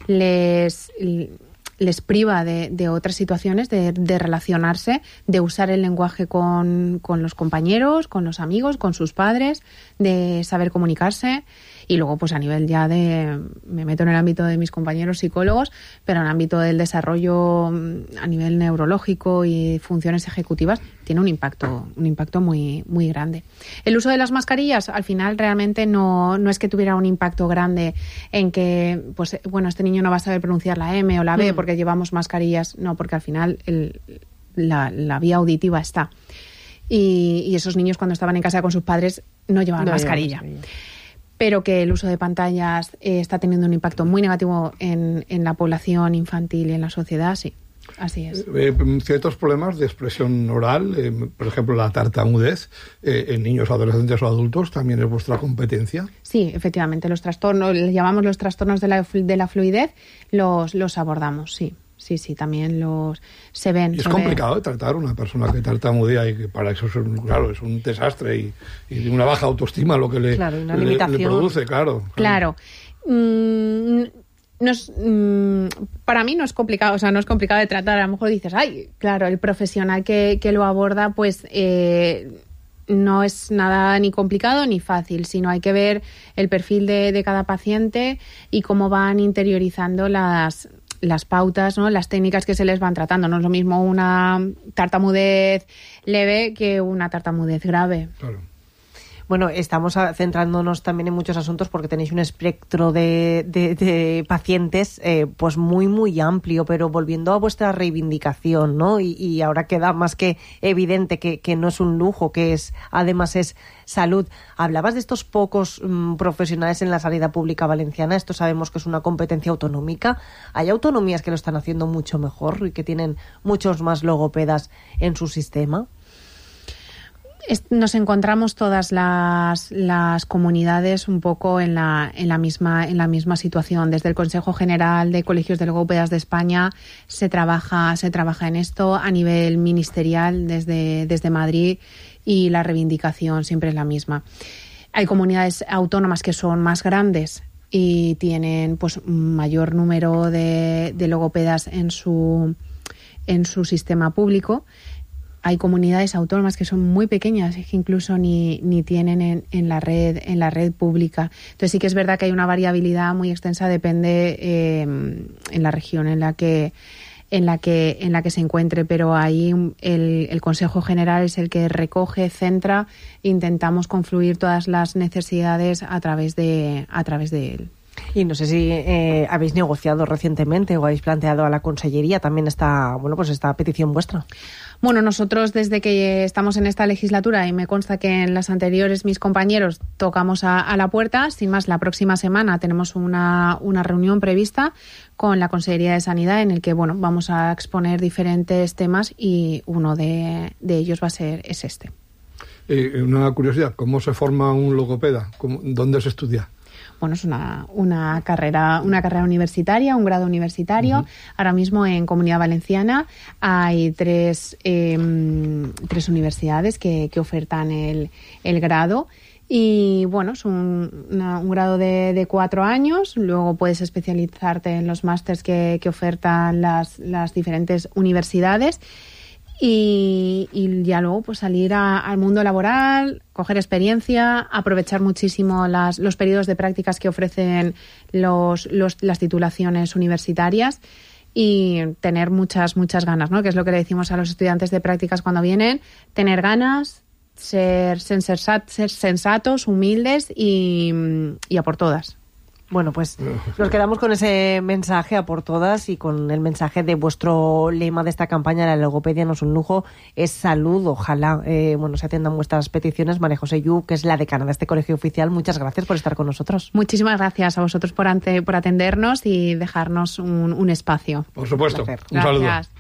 les priva de otras situaciones, de relacionarse, de usar el lenguaje con los compañeros, con los amigos, con sus padres, de saber comunicarse. Y luego, pues a nivel ya me meto en el ámbito de mis compañeros psicólogos, pero en el ámbito del desarrollo a nivel neurológico y funciones ejecutivas, tiene un impacto muy, muy grande. El uso de las mascarillas, al final, realmente no es que tuviera un impacto grande en que, pues bueno, este niño no va a saber pronunciar la M o la B porque llevamos mascarillas. No, porque al final la vía auditiva está. Y esos niños, cuando estaban en casa con sus padres, no llevaban mascarilla. Pero que el uso de pantallas está teniendo un impacto muy negativo en la población infantil y en la sociedad, sí, así es. Ciertos problemas de expresión oral, por ejemplo la tartamudez, en niños, adolescentes o adultos, ¿también es vuestra competencia? Sí, efectivamente, los trastornos, llamamos los trastornos de la fluidez, los abordamos, sí. Sí, también se ven. Y es complicado de tratar una persona que tartamudea y que para eso es un desastre y una baja autoestima lo que le produce, claro. Claro. Para mí no es complicado, o sea, no es complicado de tratar. A lo mejor dices, claro, el profesional que lo aborda, pues no es nada ni complicado ni fácil, sino hay que ver el perfil de cada paciente y cómo van interiorizando las pautas, ¿no? Las técnicas que se les van tratando. No es lo mismo una tartamudez leve que una tartamudez grave. Claro. Bueno, estamos centrándonos también en muchos asuntos porque tenéis un espectro de pacientes pues muy, muy amplio, pero volviendo a vuestra reivindicación, ¿no? Y ahora queda más que evidente que no es un lujo, que además es salud. Hablabas de estos pocos profesionales en la sanidad pública valenciana. Esto sabemos que es una competencia autonómica. Hay autonomías que lo están haciendo mucho mejor y que tienen muchos más logopedas en su sistema. Nos encontramos todas las comunidades un poco en la misma situación. Desde el Consejo General de Colegios de Logópedas de España se trabaja en esto a nivel ministerial desde Madrid, y la reivindicación siempre es la misma. Hay comunidades autónomas que son más grandes y tienen pues un mayor número de logopedas en su sistema público. Hay comunidades autónomas que son muy pequeñas y que incluso ni tienen en la red pública. Entonces sí que es verdad que hay una variabilidad muy extensa, depende en la región en la que se encuentre, pero ahí el Consejo General es el que recoge, centra, intentamos confluir todas las necesidades a través de él. Y no sé si habéis negociado recientemente o habéis planteado a la Consellería también esta petición vuestra. Bueno, nosotros desde que estamos en esta legislatura, y me consta que en las anteriores mis compañeros tocamos a la puerta, sin más, la próxima semana tenemos una reunión prevista con la Consellería de Sanidad en el que vamos a exponer diferentes temas y uno de ellos es este. Una curiosidad, ¿cómo se forma un logopeda? ¿Dónde se estudia? Bueno, es una carrera universitaria, un grado universitario. Uh-huh. Ahora mismo en Comunidad Valenciana hay tres universidades que ofertan el grado. Y bueno, es un grado de 4 años. Luego puedes especializarte en los másters que ofertan las diferentes universidades. Y ya luego pues salir al mundo laboral, coger experiencia, aprovechar muchísimo los periodos de prácticas que ofrecen las titulaciones universitarias y tener muchas ganas, ¿no? Que es lo que le decimos a los estudiantes de prácticas cuando vienen: tener ganas, ser sensatos, humildes y a por todas. Bueno, pues nos quedamos con ese mensaje, a por todas, y con el mensaje de vuestro lema de esta campaña: la logopedia no es un lujo, es salud. Ojalá se atiendan vuestras peticiones. María José Yu, que es la decana de este colegio oficial, muchas gracias por estar con nosotros. Muchísimas gracias a vosotros por atendernos y dejarnos un espacio. Por supuesto, un saludo.